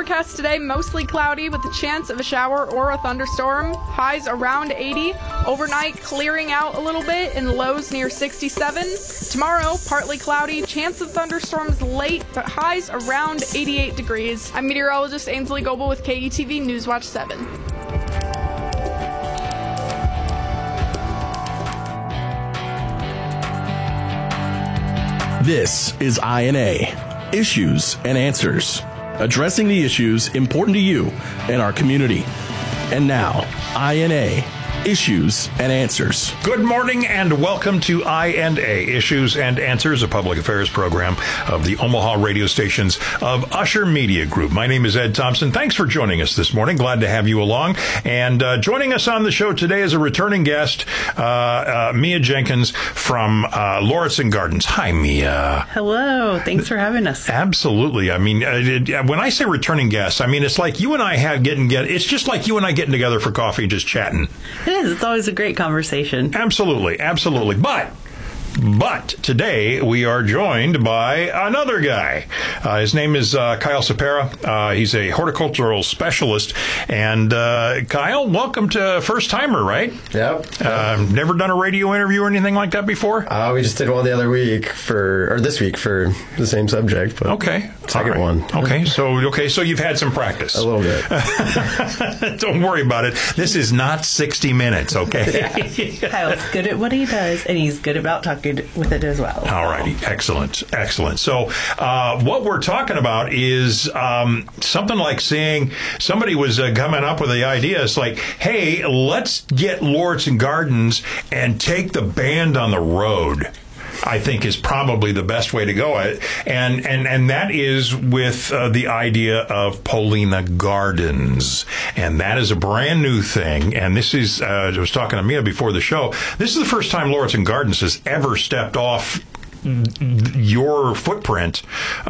forecast today, mostly cloudy with a chance of a shower or a thunderstorm. Highs around 80. Overnight, clearing out a little bit and lows near 67. Tomorrow, partly cloudy, chance of thunderstorms late, but highs around 88 degrees. I'm meteorologist Ainsley Goebel with KETV Newswatch 7. This is INA, Issues and Answers, addressing the issues important to you and our community. And now, INA, Issues and Answers. Good morning and welcome to INA, Issues and Answers, a public affairs program of the Omaha radio stations of Usher Media Group. My name is Ed Thompson. Thanks for joining us this morning. Glad to have you along. And joining us on the show today is a returning guest, Mia Jenkins from Lauritsen Gardens. Hi, Mia. Hello. Thanks for having us. Absolutely. I mean, when I say returning guest, I mean, it's like you and I it's just like you and I getting together for coffee and just chatting. It is. It's always a great conversation. Absolutely. Absolutely. But today we are joined by another guy. His name is Kyle Cepera. He's a horticultural specialist. And Kyle, welcome to First Timer, right? Yep. Never done a radio interview or anything like that before? We just did one the other week this week for the same subject. But okay. Second one. Okay. So you've had some practice. A little bit. Don't worry about it. This is not 60 Minutes, okay? Kyle's good at what he does, and he's good about talking with it as well. All righty. Excellent. So what we're talking about is something like saying somebody was coming up with the idea. It's like, hey, let's get Lauritsen Gardens and take the band on the road. I think is probably the best way to go at it. And that is with the idea of Polina Gardens. And that is a brand new thing. And this is, I was talking to Mia before the show, this is the first time Lauritsen Gardens has ever stepped off your footprint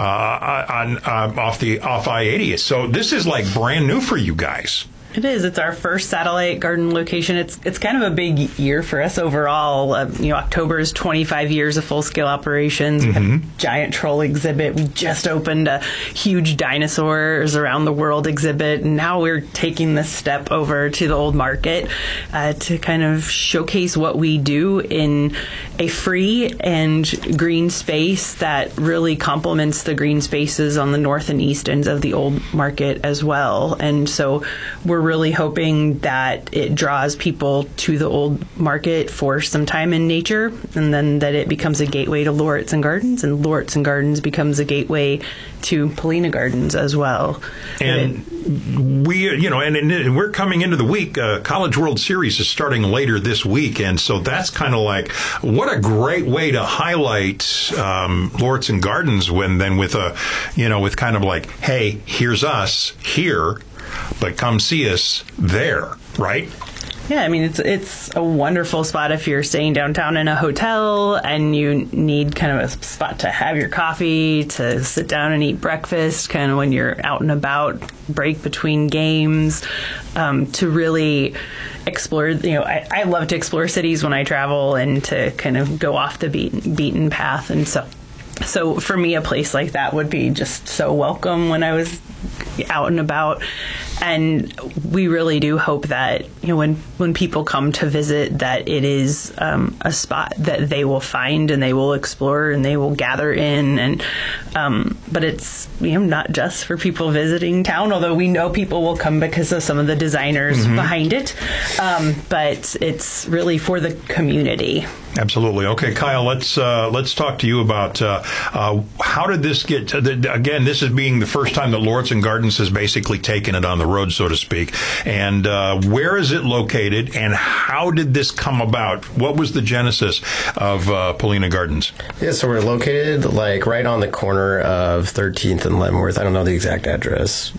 off I-80. So this is like brand new for you guys. It is. It's our first satellite garden location. It's kind of a big year for us overall. October is 25 years of full-scale operations. We have a giant troll exhibit. We just opened a huge dinosaurs around the world exhibit. And now we're taking this step over to the old market to kind of showcase what we do in a free and green space that really complements the green spaces on the north and east ends of the old market as well. And so we're really hoping that it draws people to the old market for some time in nature, and then that it becomes a gateway to Lauritsen Gardens, and Lauritsen Gardens becomes a gateway to Polina Gardens as well. And we're coming into the week. College World Series is starting later this week, and so that's kind of like what a great way to highlight Lauritsen Gardens with kind of like, hey, here's us here, but come see us there, right? Yeah, I mean, it's a wonderful spot if you're staying downtown in a hotel and you need kind of a spot to have your coffee, to sit down and eat breakfast, kind of when you're out and about, break between games, to really explore. I love to explore cities when I travel and to kind of go off the beaten path. And so for me, a place like that would be just so welcome when I was out and about. And we really do hope that when people come to visit, that it is a spot that they will find and they will explore and they will gather in. And but it's not just for people visiting town, although we know people will come because of some of the designers behind it. But it's really for the community. Absolutely. Okay, Kyle, let's talk to you about how did this get again, this is being the first time that Lauritsen Gardens has basically taken it on the road, so to speak. And where is it located and how did this come about? What was the genesis of Polina Gardens? Yeah, so we're located like right on the corner of 13th and Leavenworth. I don't know the exact address, but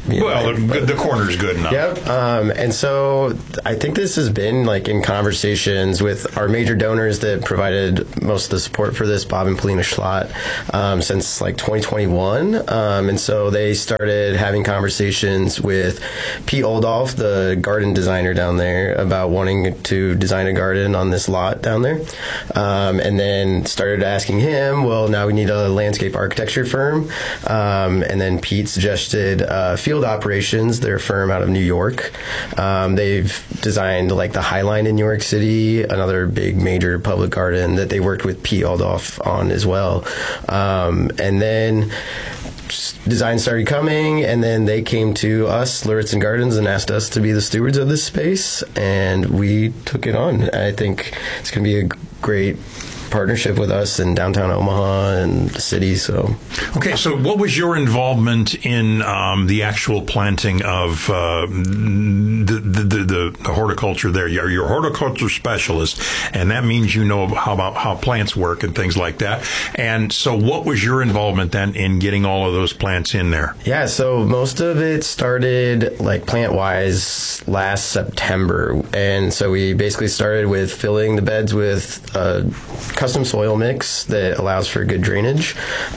Well, the corner's good enough. Yep. And so I think this has been like in conversations with our major donors that provided most of the support for this, Bob and Polina Schlott, since like 2021. And so they started having conversations with Pete Oldolf, the garden designer down there, about wanting to design a garden on this lot down there. And then started asking him, well, now we need a landscape architecture firm. And then Pete suggested Field Operations, their firm out of New York. They've designed like the High Line in New York City, another big major public garden that they worked with Pete Oldolf on as well. And then design started coming, and then they came to us, Lauritsen Gardens, and asked us to be the stewards of this space, and we took it on. I think it's going to be a great partnership with us in downtown Omaha and the city. So, okay. So, what was your involvement in the actual planting of the horticulture there? You're a horticulture specialist, and that means you know how plants work and things like that. And so, what was your involvement then in getting all of those plants in there? Yeah. So most of it started like plant wise last September, and so we basically started with filling the beds with custom soil mix that allows for good drainage.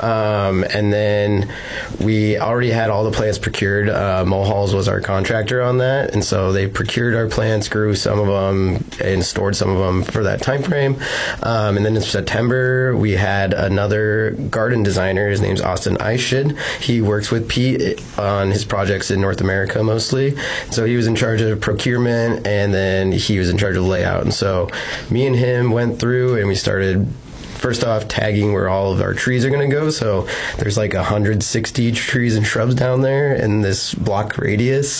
And then we already had all the plants procured. Mulhalls was our contractor on that. And so they procured our plants, grew some of them, and stored some of them for that time frame. And then in September, we had another garden designer. His name's Austin Eichschid. He works with Pete on his projects in North America mostly. So he was in charge of procurement, and then he was in charge of layout. And so me and him went through, and we started first off tagging where all of our trees are going to go. So there's like 160 trees and shrubs down there in this block radius.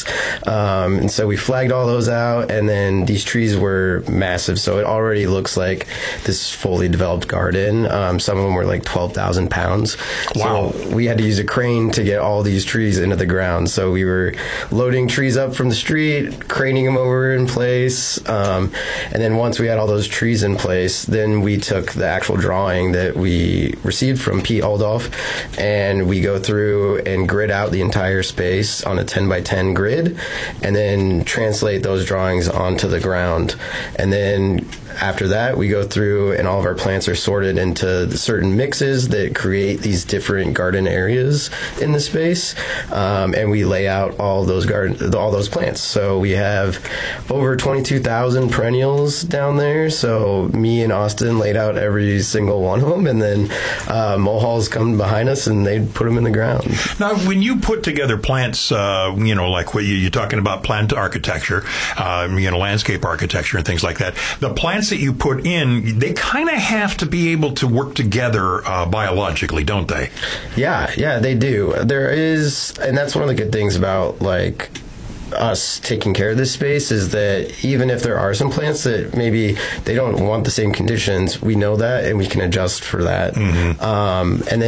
And so we flagged all those out, and then these trees were massive. So it already looks like this fully developed garden. Some of them were like 12,000 pounds. Wow. So we had to use a crane to get all these trees into the ground. So we were loading trees up from the street, craning them over in place. And then once we had all those trees in place, then we took the actual drawing that we received from Pete Oldolf, and we go through and grid out the entire space on a 10 by 10 grid, and then translate those drawings onto the ground. And then after that, we go through, and all of our plants are sorted into certain mixes that create these different garden areas in the space, and we lay out all those plants. So we have over 22,000 perennials down there. So me and Austin laid out every single one of them, and then Mulhalls come behind us and they put them in the ground. Now, when you put together plants, like what you're talking about, plant architecture, landscape architecture and things like that, the plants that you put in, they kind of have to be able to work together biologically, don't they? Yeah, they do. There is, and that's one of the good things about like us taking care of this space, is that even if there are some plants that maybe they don't want the same conditions, we know that and we can adjust for that. Mm-hmm. And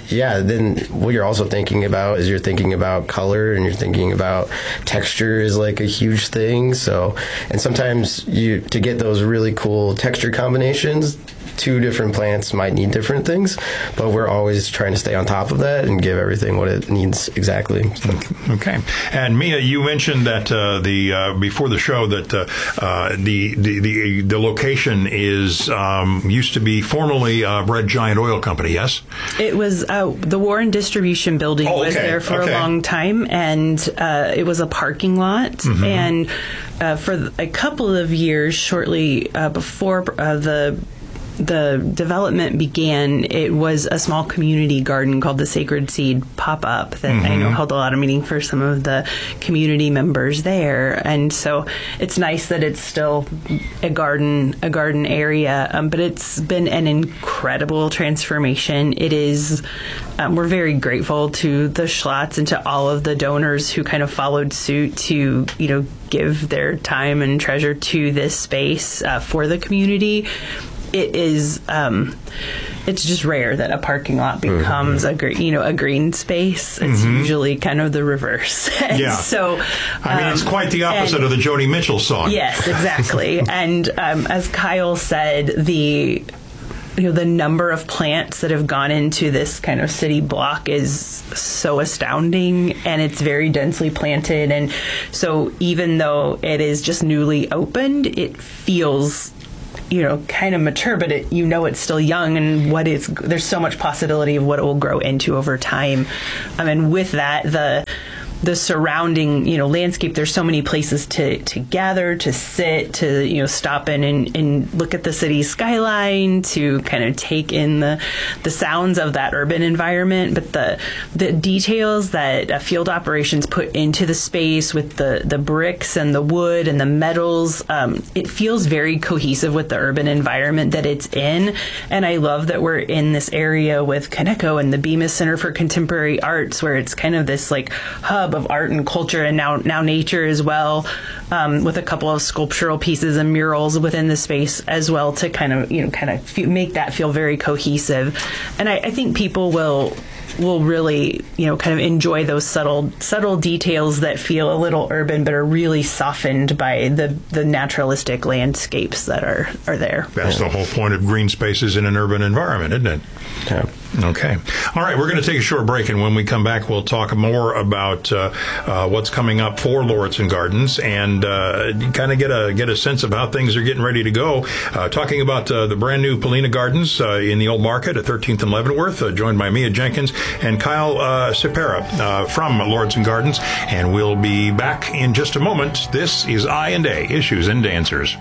then what you're also thinking about is you're thinking about color, and you're thinking about texture is like a huge thing. So, and sometimes to get those really cool texture combinations, two different plants might need different things, but we're always trying to stay on top of that and give everything what it needs exactly. Okay. And Mia, you mentioned that before the show that the location is used to be formerly Red Giant Oil Company. Yes, it was the Warren Distribution Building was there for a long time, and it was a parking lot. Mm-hmm. And for a couple of years, shortly before the development began, it was a small community garden called the Sacred Seed Pop-Up that I know held a lot of meaning for some of the community members there. And so it's nice that it's still a garden area, but it's been an incredible transformation. It is, we're very grateful to the Schlotts and to all of the donors who kind of followed suit to, give their time and treasure to this space for the community. It is, it's just rare that a parking lot becomes a green space. It's usually kind of the reverse. Yeah. So, it's quite the opposite of the Joni Mitchell song. Yes, exactly. And as Kyle said, the the number of plants that have gone into this kind of city block is so astounding, and it's very densely planted. And so even though it is just newly opened, it feels kind of mature, but it's still young, and there's so much possibility of what it will grow into over time. And with that, the surrounding, landscape, there's so many places to gather, to sit, to, stop in and look at the city skyline, to kind of take in the sounds of that urban environment. But the details that field operations put into the space with the bricks and the wood and the metals, it feels very cohesive with the urban environment that it's in. And I love that we're in this area with Kaneko and the Bemis Center for Contemporary Arts, where it's kind of this like hub of art and culture, and now nature as well, with a couple of sculptural pieces and murals within the space as well, to kind of make that feel very cohesive. And I think people will really kind of enjoy those subtle details that feel a little urban but are really softened by the naturalistic landscapes that are there. That's the whole point of green spaces in an urban environment, isn't it? Yeah. Okay. All right, we're going to take a short break, and when we come back, we'll talk more about what's coming up for Lauritsen Gardens, and kind of get a sense of how things are getting ready to go. Talking about the brand new Paulina Gardens in the Old Market at 13th and Leavenworth, joined by Mia Jenkins and Kyle Cepera from Lauritsen Gardens, and we'll be back in just a moment. This is I&A, Issues and Answers.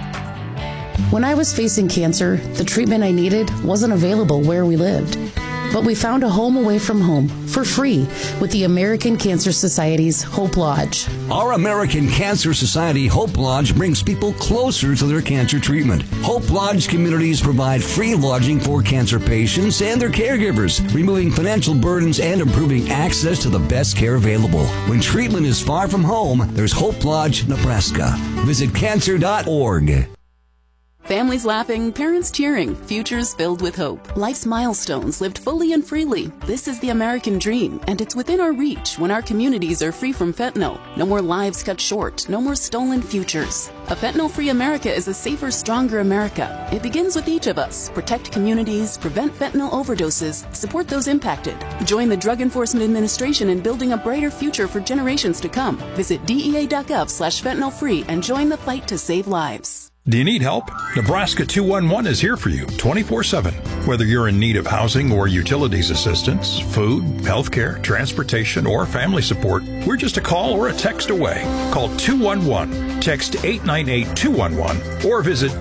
When I was facing cancer, the treatment I needed wasn't available where we lived. But we found a home away from home for free with the American Cancer Society's Hope Lodge. Our American Cancer Society Hope Lodge brings people closer to their cancer treatment. Hope Lodge communities provide free lodging for cancer patients and their caregivers, removing financial burdens and improving access to the best care available. When treatment is far from home, there's Hope Lodge, Nebraska. Visit cancer.org. Families laughing, parents cheering, futures filled with hope. Life's milestones lived fully and freely. This is the American dream, and it's within our reach when our communities are free from fentanyl. No more lives cut short, no more stolen futures. A fentanyl-free America is a safer, stronger America. It begins with each of us. Protect communities, prevent fentanyl overdoses, support those impacted. Join the Drug Enforcement Administration in building a brighter future for generations to come. Visit DEA.gov/fentanylfree and join the fight to save lives. Do you need help? Nebraska 211 is here for you 24/7. Whether you're in need of housing or utilities assistance, food, healthcare, transportation, or family support, we're just a call or a text away. Call 211, text 898-211, or visit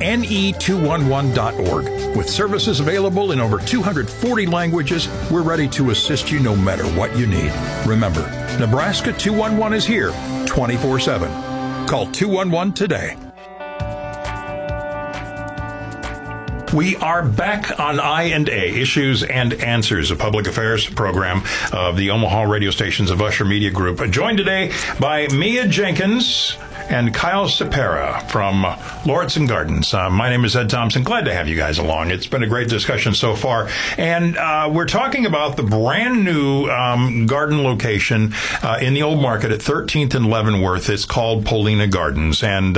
ne211.org. With services available in over 240 languages, we're ready to assist you no matter what you need. Remember, Nebraska 211 is here 24/7. Call 211 today. We are back on I&A, Issues and Answers, a public affairs program of the Omaha radio stations of Usher Media Group. Joined today by Mia Jenkins and Kyle Cepera from Lauritsen Gardens. My name is Ed Thompson. Glad to have you guys along. It's been a great discussion so far. And we're talking about the brand new garden location in the Old Market at 13th and Leavenworth. It's called Paulina Gardens. And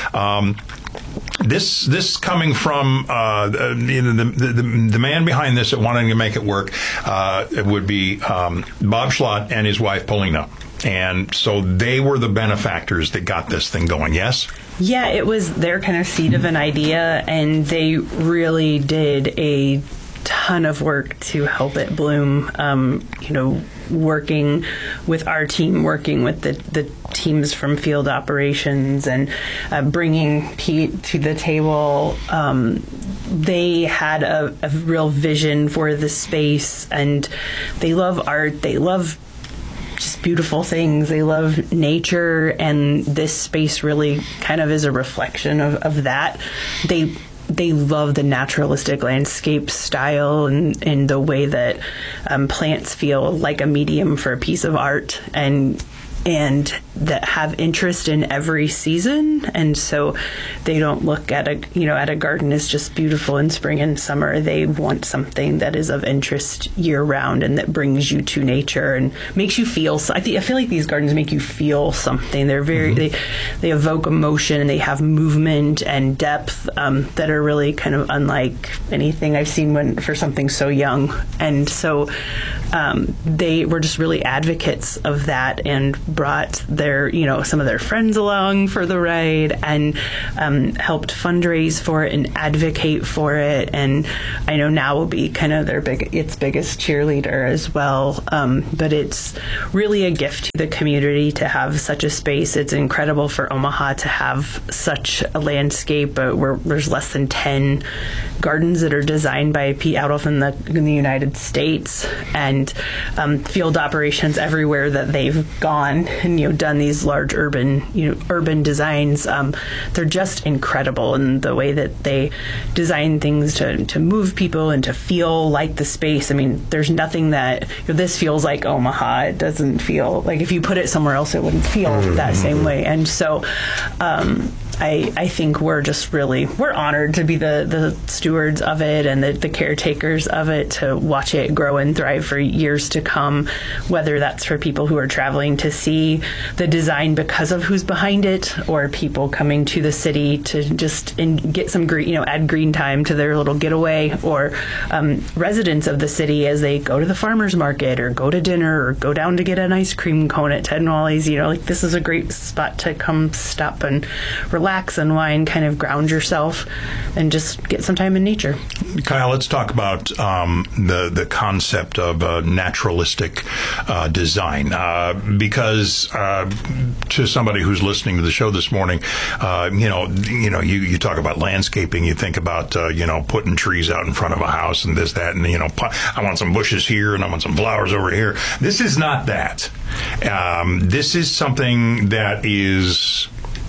This coming from the man behind this that wanted to make it work, it would be Bob Schlott and his wife Paulina. And so they were the benefactors that got this thing going, yes? Yeah, it was their kind of seed of an idea, and they really did a ton of work to help it bloom, working with our team, working with the teams from field operations, and bringing Pete to the table. They had a real vision for the space, and they love art. They love just beautiful things. They love nature, and this space really kind of is a reflection of that. They love the naturalistic landscape style and the way that plants feel like a medium for a piece of art. And and that have interest in every season, and so they don't look at a garden as just beautiful in spring and summer. They want something that is of interest year round and that brings you to nature and makes you feel. I feel like these gardens make you feel something. They're very they evoke emotion, and they have movement and depth that are really kind of unlike anything I've seen for something so young. And so they were just really advocates of that and brought some of their friends along for the ride and helped fundraise for it and advocate for it. And I know now will be kind of its biggest cheerleader as well. But it's really a gift to the community to have such a space. It's incredible for Omaha to have such a landscape where there's less than 10 gardens that are designed by Pete Adolf in the United States, and field operations everywhere that they've gone and done these large urban designs. They're just incredible in the way that they design things to move people and to feel like the space. I mean, there's nothing that this feels like Omaha. It doesn't feel like if you put it somewhere else, it wouldn't feel that same way. And so I think we're honored to be the stewards of it and the caretakers of it, to watch it grow and thrive for years to come, whether that's for people who are traveling to see the design because of who's behind it, or people coming to the city to just get some green, add green time to their little getaway, or residents of the city as they go to the farmer's market or go to dinner or go down to get an ice cream cone at Ted and Wally's. This is a great spot to come stop and relax, unwind, kind of ground yourself, and just get some time in nature. Kyle, let's talk about the concept of naturalistic design, because to somebody who's listening to the show this morning, you talk about landscaping, you think about putting trees out in front of a house and this, that, and I want some bushes here and I want some flowers over here. This is not that. This is something that is,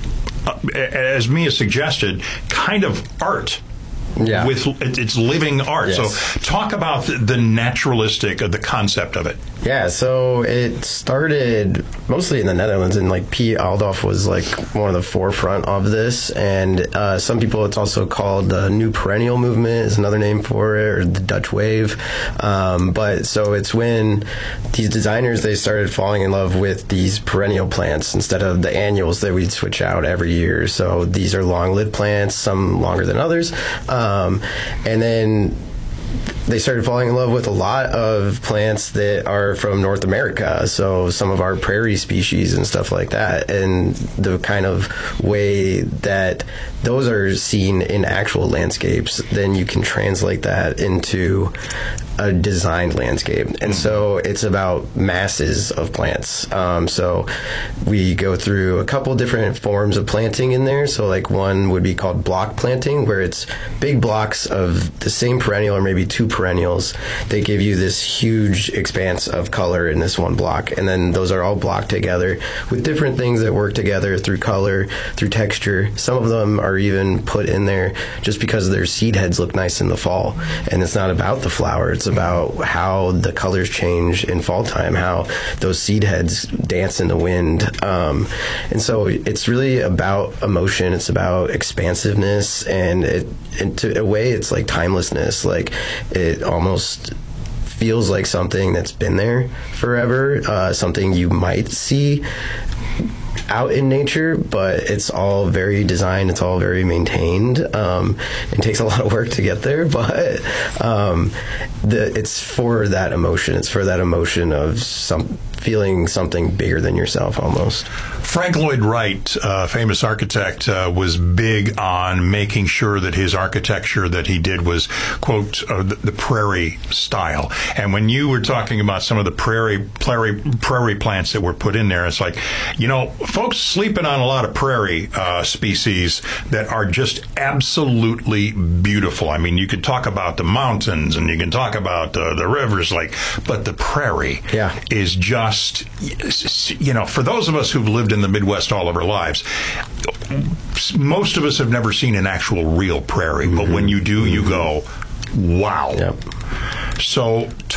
as Mia suggested, kind of art. Yeah. It's living art. Yes. So talk about the naturalistic, the concept of it. Yeah, so it started mostly in the Netherlands, and Pete Adolf was one of the forefront of this. And some people, it's also called the New Perennial Movement is another name for it, or the Dutch Wave. But so it's when these designers, they started falling in love with these perennial plants instead of the annuals that we'd switch out every year. So these are long-lived plants, some longer than others. And then they started falling in love with a lot of plants that are from North America, so some of our prairie species and stuff like that, and the kind of way that those are seen in actual landscapes, then you can translate that into a designed landscape. And so it's about masses of plants. So we go through a couple different forms of planting in there. So one would be called block planting, where it's big blocks of the same perennial or maybe two perennials. They give you this huge expanse of color in this one block. And then those are all blocked together with different things that work together through color, through texture. Some of them are even put in there just because their seed heads look nice in the fall. And it's not about the flower. It's about how the colors change in fall time, how those seed heads dance in the wind. And so it's really about emotion. It's about expansiveness, and to a way, it's like timelessness. It almost feels like something that's been there forever, something you might see out in nature, but it's all very designed, it's all very maintained. It takes a lot of work to get there, but it's for that emotion. It's for that emotion of feeling something bigger than yourself almost. Frank Lloyd Wright, famous architect, was big on making sure that his architecture that he did was, quote, the prairie style. And when you were talking about some of the prairie plants that were put in there, it's folks sleeping on a lot of prairie species that are just absolutely beautiful. I mean, you could talk about the mountains and you can talk about the rivers, but the prairie is just, for those of us who've lived in the Midwest all of our lives, most of us have never seen an actual real prairie, but when you do, you go, wow. Yep. So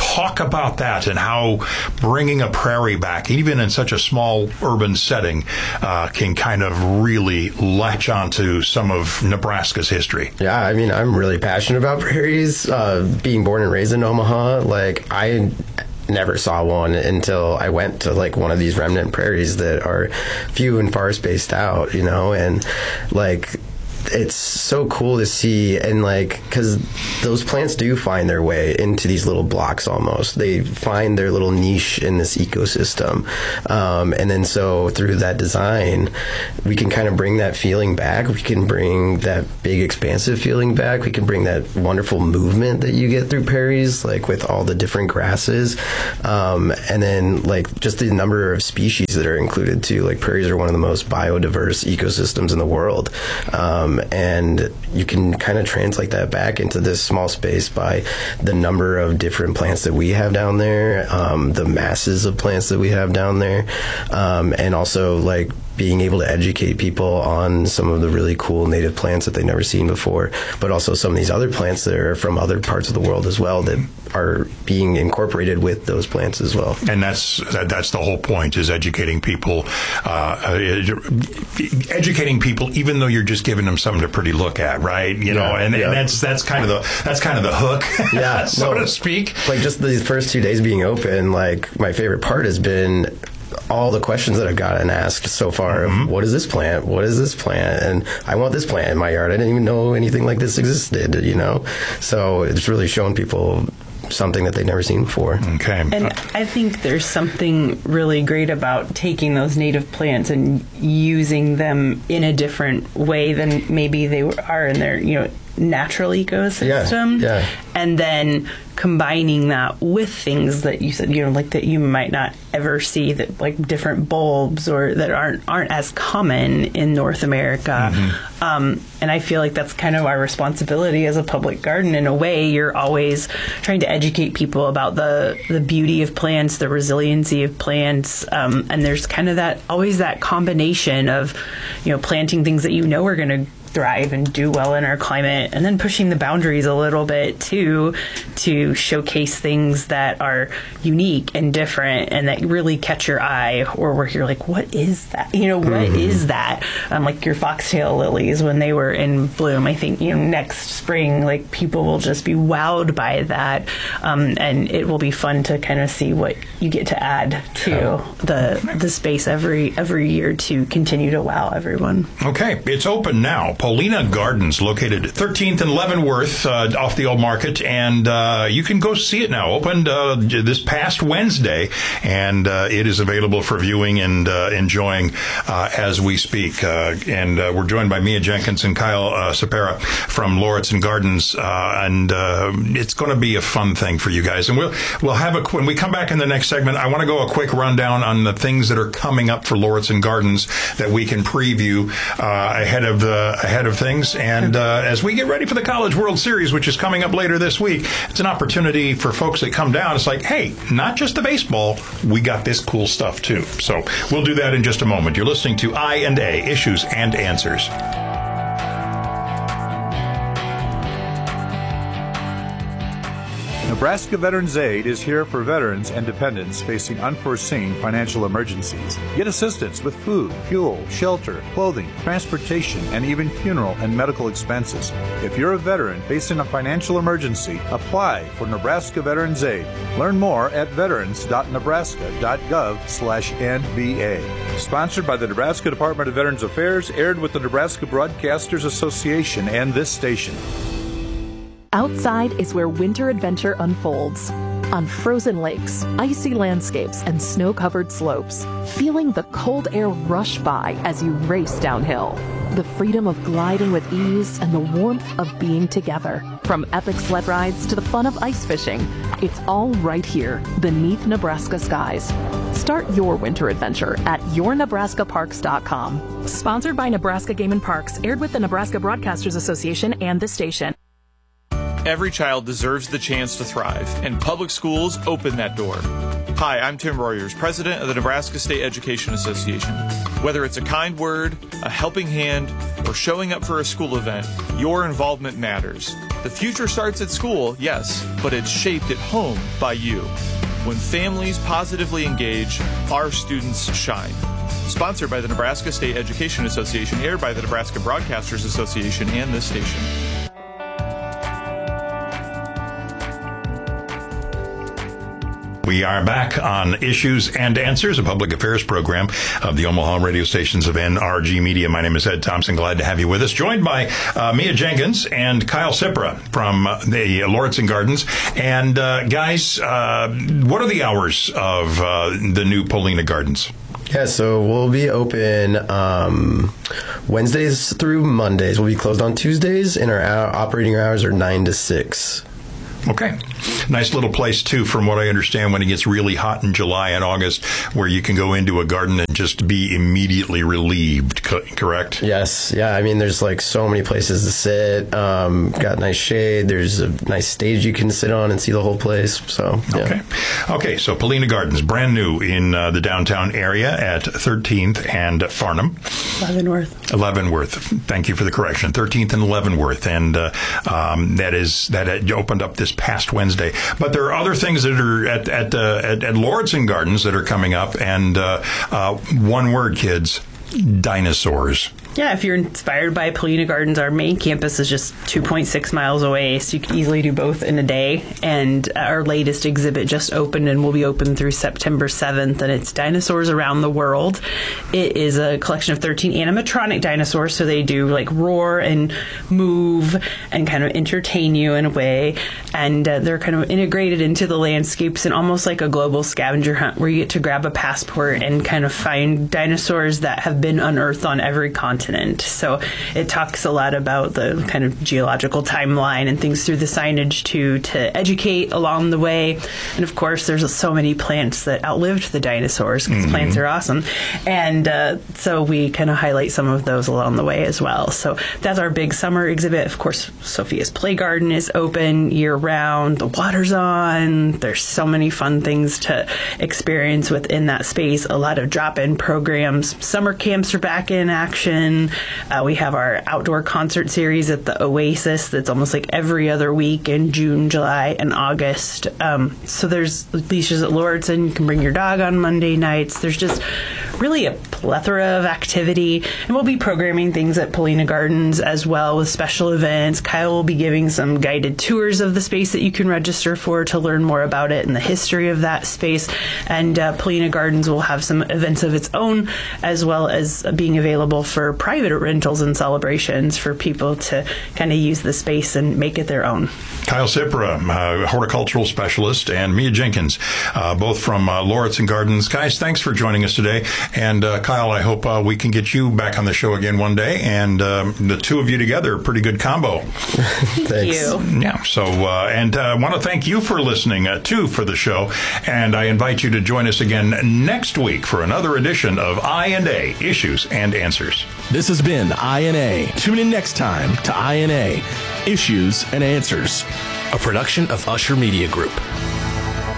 talk about that and how bringing a prairie back, even in such a small urban setting, can kind of really latch onto some of Nebraska's history. Yeah, I mean, I'm really passionate about prairies. Being born and raised in Omaha, like, I never saw one until I went to like one of these remnant prairies that are few and far spaced out, you know, and like it's so cool to see. And like, because those plants do find their way into these little blocks almost. They find their little niche in this ecosystem. And then so through that design, we can kind of bring that feeling back. We can bring that big expansive feeling back. We can bring that wonderful movement that you get through prairies, like with all the different grasses. And then like just the number of species that are included too. Like prairies are one of the most biodiverse ecosystems in the world. And you can kind of translate that back into this small space by the number of different plants that we have down there, the masses of plants that we have down there, and also like being able to educate people on some of the really cool native plants that they've never seen before, but also some of these other plants that are from other parts of the world as well that are being incorporated with those plants as well. And that's the whole point, is educating people, even though you're just giving them something to pretty look at, right? You know, and that's kind of the hook, yeah, so to speak. Like just these first 2 days being open, like my favorite part has been all the questions that I've gotten asked so far of what is this plant? What is this plant? And I want this plant in my yard. I didn't even know anything like this existed, you know? So it's really showing people something that they've never seen before. Okay. And I think there's something really great about taking those native plants and using them in a different way than maybe they are in their, you know, natural ecosystem. Yeah. And then combining that with things that you said, you know, like that you might not ever see, that like different bulbs or that aren't as common in North America. And I feel like that's kind of our responsibility as a public garden. In a way, you're always trying to educate people about the beauty of plants, the resiliency of plants, and there's kind of always that combination of, you know, planting things that you know are going to thrive and do well in our climate, and then pushing the boundaries a little bit too, to showcase things that are unique and different and that really catch your eye, or where you're like, what is that? You know, what is that? Like your foxtail lilies when they were in bloom. I think, you know, next spring, like people will just be wowed by that, and it will be fun to kind of see what you get to add to the space every year to continue to wow everyone. Okay, it's open now. Paulina Gardens, located at 13th and Leavenworth, off the Old Market, and you can go see it now. Opened this past Wednesday, and it is available for viewing and enjoying as we speak. And we're joined by Mia Jenkins and Kyle Sapera from Lauritsen Gardens, and it's going to be a fun thing for you guys. And we'll have when we come back in the next segment, I want to go a quick rundown on the things that are coming up for Lauritsen Gardens that we can preview ahead of things. And as we get ready for the College World Series, which is coming up later this week, it's an opportunity for folks that come down. It's like, hey, not just the baseball, we got this cool stuff too. So we'll do that in just a moment. You're listening to I&A, Issues and Answers. Nebraska Veterans Aid is here for veterans and dependents facing unforeseen financial emergencies. Get assistance with food, fuel, shelter, clothing, transportation, and even funeral and medical expenses. If you're a veteran facing a financial emergency, apply for Nebraska Veterans Aid. Learn more at veterans.nebraska.gov/NVA. Sponsored by the Nebraska Department of Veterans Affairs, aired with the Nebraska Broadcasters Association and this station. Outside is where winter adventure unfolds. On frozen lakes, icy landscapes, and snow-covered slopes, feeling the cold air rush by as you race downhill. The freedom of gliding with ease and the warmth of being together. From epic sled rides to the fun of ice fishing, it's all right here beneath Nebraska skies. Start your winter adventure at yournebraskaparks.com. Sponsored by Nebraska Game and Parks, aired with the Nebraska Broadcasters Association and this station. Every child deserves the chance to thrive, and public schools open that door. Hi, I'm Tim Royers, president of the Nebraska State Education Association. Whether it's a kind word, a helping hand, or showing up for a school event, your involvement matters. The future starts at school, yes, but it's shaped at home by you. When families positively engage, our students shine. Sponsored by the Nebraska State Education Association, aired by the Nebraska Broadcasters Association and this station. We are back on Issues and Answers, a public affairs program of the Omaha radio stations of NRG Media. My name is Ed Thompson. Glad to have you with us. Joined by Mia Jenkins and Kyle Cipra from the Lauritsen Gardens. And guys, what are the hours of the new Polina Gardens? Yeah, so we'll be open Wednesdays through Mondays. We'll be closed on Tuesdays, and our operating hours are 9 to 6. Okay. Nice little place, too, from what I understand, when it gets really hot in July and August, where you can go into a garden and just be immediately relieved, correct? Yes. Yeah, I mean, there's like so many places to sit. Got nice shade. There's a nice stage you can sit on and see the whole place. So, yeah. Okay, so Polina Gardens, brand new in the downtown area at 13th and Farnham. Leavenworth. Thank you for the correction. 13th and Leavenworth. And that opened up this past Wednesday. But there are other things that are at Lauritsen Gardens that are coming up. And one word, kids, dinosaurs. Yeah, if you're inspired by Polina Gardens, our main campus is just 2.6 miles away, so you can easily do both in a day. And our latest exhibit just opened and will be open through September 7th, and it's Dinosaurs Around the World. It is a collection of 13 animatronic dinosaurs, so they do like roar and move and kind of entertain you in a way. And they're kind of integrated into the landscapes in almost like a global scavenger hunt, where you get to grab a passport and kind of find dinosaurs that have been unearthed on every continent. So it talks a lot about the kind of geological timeline and things through the signage to educate along the way. And of course, there's so many plants that outlived the dinosaurs because plants are awesome. And so we kind of highlight some of those along the way as well. So that's our big summer exhibit. Of course, Sophia's Play Garden is open year round. The water's on. There's so many fun things to experience within that space. A lot of drop-in programs. Summer camps are back in action. We have our outdoor concert series at the Oasis that's almost like every other week in June, July, and August. So there's leashes at Lauritsen. You can bring your dog on Monday nights. There's just really a plethora of activity. And we'll be programming things at Polina Gardens as well with special events. Kyle will be giving some guided tours of the space that you can register for to learn more about it and the history of that space. And Polina Gardens will have some events of its own, as well as being available for private rentals and celebrations for people to kind of use the space and make it their own. Kyle Cipra, horticultural specialist, and Mia Jenkins, both from Lauritsen Gardens. Guys, thanks for joining us today. And Kyle, I hope we can get you back on the show again one day. And the two of you together, pretty good combo. Thank you. Yeah. So, and I want to thank you for listening, too, for the show. And I invite you to join us again next week for another edition of I&A, Issues and Answers. This has been I&A. Tune in next time to I&A, Issues and Answers, a production of Usher Media Group.